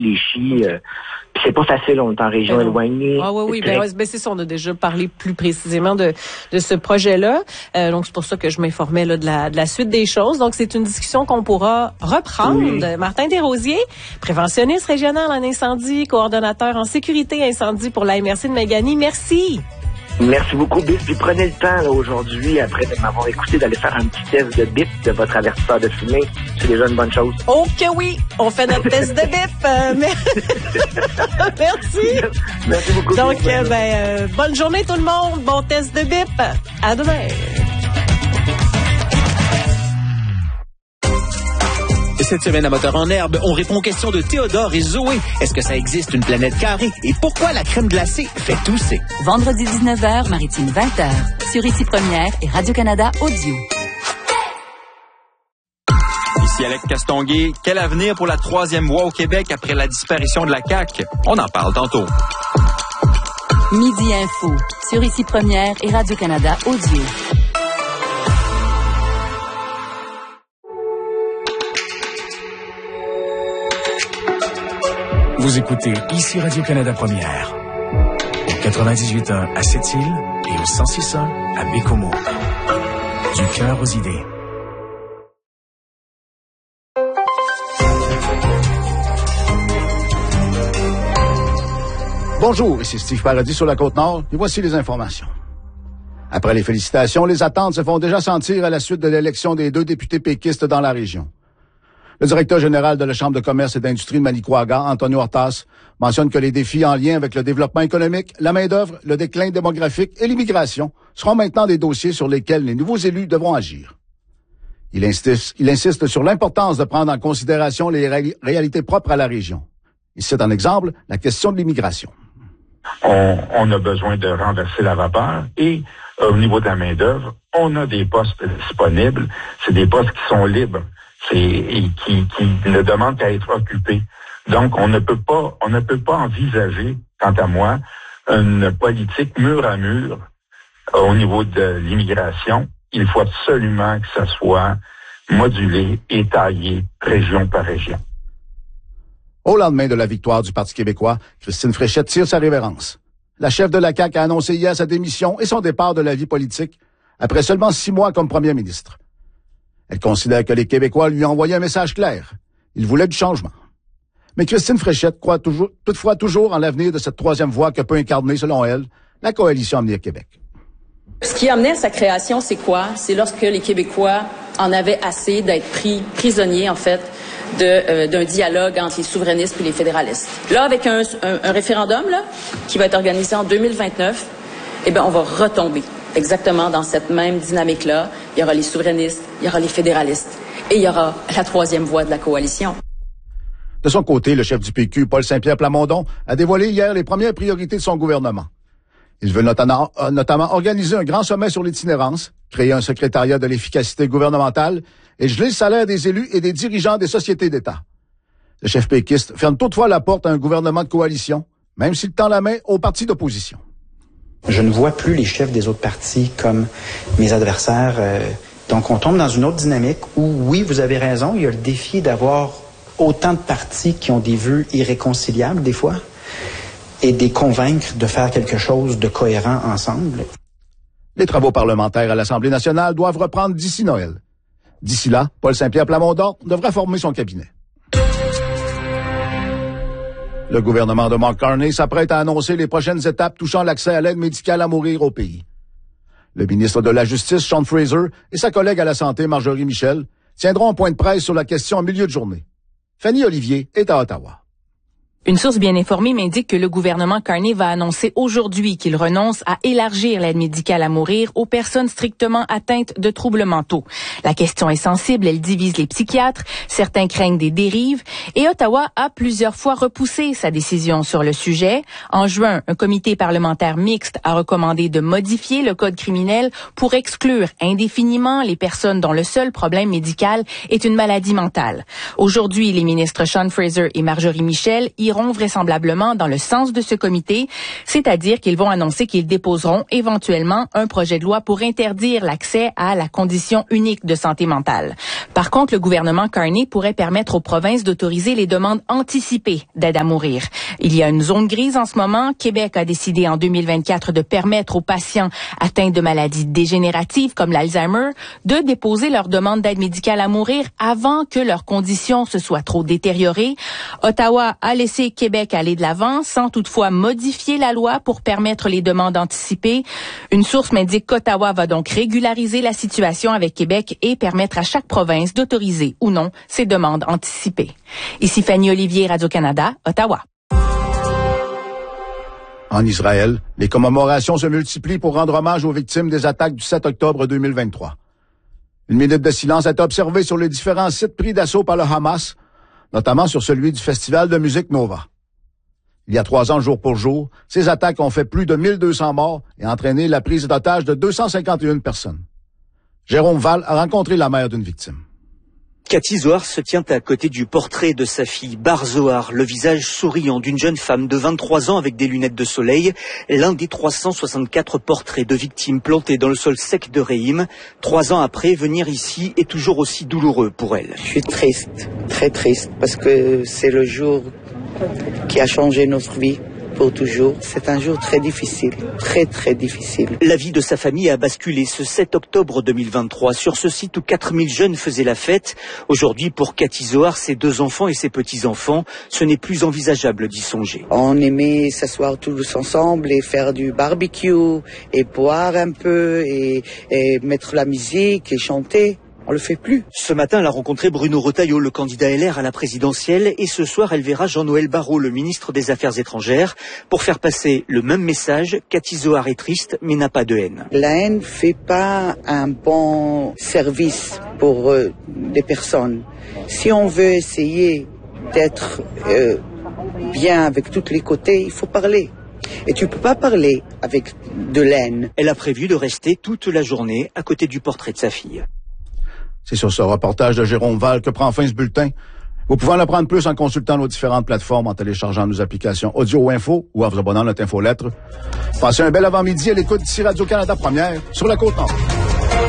Lévis. C'est pas facile, on est en région éloignée. Ah oui, ben c'est ça, on a déjà parlé plus précisément de ce projet-là. Donc c'est pour ça que je m'informais là de la suite des choses. Donc c'est une discussion qu'on pourra reprendre. Oui. Martin Desrosiers, préventionniste régional en incendie, coordonnateur en sécurité incendie pour la MRC de Maganie. Merci. Merci beaucoup, BIP. Puis prenez le temps là, aujourd'hui, après de m'avoir écouté, d'aller faire un petit test de BIP de votre avertisseur de fumée. C'est déjà une bonne chose. Oh que oui! On fait notre test de BIP. Merci. Merci beaucoup. Donc, bonne journée tout le monde. Bon test de BIP. À demain. Cette semaine à Moteur en herbe, on répond aux questions de Théodore et Zoé. Est-ce que ça existe une planète carrée? Et pourquoi la crème glacée fait tousser? Vendredi 19h, Maritime 20h. Sur Ici Première et Radio-Canada Audio. Ici Alex Castonguay. Quel avenir pour la troisième voie au Québec après la disparition de la CAQ? On en parle tantôt. Midi Info. Sur Ici Première et Radio-Canada Audio. Vous écoutez ici Radio-Canada Première, au 98.1 à Sept-Îles et au 106.1 à Bécomo. Du cœur aux idées. Bonjour, ici Steve Paradis sur la Côte-Nord, et voici les informations. Après les félicitations, les attentes se font déjà sentir à la suite de l'élection des 2 députés péquistes dans la région. Le directeur général de la Chambre de commerce et d'industrie de Manicouagan, Antonio Hortas, mentionne que les défis en lien avec le développement économique, la main-d'œuvre, le déclin démographique et l'immigration seront maintenant des dossiers sur lesquels les nouveaux élus devront agir. Il insiste sur l'importance de prendre en considération les réalités propres à la région. Il cite en exemple la question de l'immigration. On a besoin de renverser la vapeur et au niveau de la main-d'œuvre, on a des postes disponibles. C'est des postes qui sont libres. Et qui ne demande qu'à être occupé. Donc, on ne peut pas envisager, quant à moi, une politique mur à mur au niveau de l'immigration. Il faut absolument que ça soit modulé et taillé région par région. Au lendemain de la victoire du Parti québécois, Christine Fréchette tire sa révérence. La chef de la CAQ a annoncé hier sa démission et son départ de la vie politique après seulement 6 mois comme première ministre. Elle considère que les Québécois lui ont envoyé un message clair. Ils voulaient du changement. Mais Christine Fréchette croit toutefois toujours en l'avenir de cette troisième voie que peut incarner, selon elle, la coalition Avenir Québec. Ce qui a amené à sa création, c'est quoi? C'est lorsque les Québécois en avaient assez d'être pris prisonniers, en fait, d'un dialogue entre les souverainistes et les fédéralistes. Là, avec un référendum là, qui va être organisé en 2029, on va retomber exactement dans cette même dynamique-là. Il y aura les souverainistes, il y aura les fédéralistes et il y aura la troisième voie de la coalition. De son côté, le chef du PQ, Paul Saint-Pierre Plamondon, a dévoilé hier les premières priorités de son gouvernement. Il veut notamment organiser un grand sommet sur l'itinérance, créer un secrétariat de l'efficacité gouvernementale et geler le salaire des élus et des dirigeants des sociétés d'État. Le chef péquiste ferme toutefois la porte à un gouvernement de coalition, même s'il tend la main aux partis d'opposition. Je ne vois plus les chefs des autres partis comme mes adversaires. Donc, on tombe dans une autre dynamique où, oui, vous avez raison, il y a le défi d'avoir autant de partis qui ont des vœux irréconciliables, des fois, et de les convaincre de faire quelque chose de cohérent ensemble. Les travaux parlementaires à l'Assemblée nationale doivent reprendre d'ici Noël. D'ici là, Paul Saint-Pierre Plamondon devrait former son cabinet. Le gouvernement de Mark Carney s'apprête à annoncer les prochaines étapes touchant l'accès à l'aide médicale à mourir au pays. Le ministre de la Justice, Sean Fraser, et sa collègue à la Santé, Marjorie Michel, tiendront un point de presse sur la question en milieu de journée. Fanny Olivier est à Ottawa. Une source bien informée m'indique que le gouvernement Carney va annoncer aujourd'hui qu'il renonce à élargir l'aide médicale à mourir aux personnes strictement atteintes de troubles mentaux. La question est sensible, elle divise les psychiatres, certains craignent des dérives, et Ottawa a plusieurs fois repoussé sa décision sur le sujet. En juin, un comité parlementaire mixte a recommandé de modifier le code criminel pour exclure indéfiniment les personnes dont le seul problème médical est une maladie mentale. Aujourd'hui, les ministres Sean Fraser et Marjorie Michel y iront vraisemblablement dans le sens de ce comité, c'est-à-dire qu'ils vont annoncer qu'ils déposeront éventuellement un projet de loi pour interdire l'accès à la condition unique de santé mentale. Par contre, le gouvernement Carney pourrait permettre aux provinces d'autoriser les demandes anticipées d'aide à mourir. Il y a une zone grise en ce moment. Québec a décidé en 2024 de permettre aux patients atteints de maladies dégénératives comme l'Alzheimer de déposer leur demande d'aide médicale à mourir avant que leur condition se soit trop détériorée. Ottawa a laissé Québec aller de l'avant sans toutefois modifier la loi pour permettre les demandes anticipées. Une source m'indique qu'Ottawa va donc régulariser la situation avec Québec et permettre à chaque province d'autoriser ou non ces demandes anticipées. Ici Fanny Olivier, Radio-Canada, Ottawa. En Israël, les commémorations se multiplient pour rendre hommage aux victimes des attaques du 7 octobre 2023. Une minute de silence est observée sur les différents sites pris d'assaut par le Hamas, notamment sur celui du Festival de musique Nova. Il y a 3 ans, jour pour jour, ces attaques ont fait plus de 1200 morts et entraîné la prise d'otages de 251 personnes. Jérôme Val a rencontré la mère d'une victime. Cathy Zohar se tient à côté du portrait de sa fille Bar Zohar, le visage souriant d'une jeune femme de 23 ans avec des lunettes de soleil, l'un des 364 portraits de victimes plantés dans le sol sec de Reim. 3 ans après, venir ici est toujours aussi douloureux pour elle. Je suis triste, très triste, parce que c'est le jour qui a changé notre vie pour toujours. C'est un jour très difficile, très très difficile. La vie de sa famille a basculé ce 7 octobre 2023 sur ce site où 4000 jeunes faisaient la fête. Aujourd'hui, pour Cathy Zohar, ses 2 enfants et ses petits-enfants, ce n'est plus envisageable d'y songer. On aimait s'asseoir tous ensemble et faire du barbecue et boire un peu et mettre la musique et chanter. On le fait plus. Ce matin, elle a rencontré Bruno Retailleau, le candidat LR à la présidentielle, et ce soir, elle verra Jean-Noël Barrot, le ministre des Affaires étrangères, pour faire passer le même message. Cathy Zohar est triste, mais n'a pas de haine. La haine fait pas un bon service pour des personnes. Si on veut essayer d'être bien avec tous les côtés, il faut parler. Et tu peux pas parler avec de l'haine. Elle a prévu de rester toute la journée à côté du portrait de sa fille. C'est sur ce reportage de Jérôme Val que prend fin ce bulletin. Vous pouvez en apprendre plus en consultant nos différentes plateformes, en téléchargeant nos applications audio ou info ou en vous abonnant à notre infolettre. Passez un bel avant-midi à l'écoute d'ici Radio-Canada Première sur la Côte-Nord.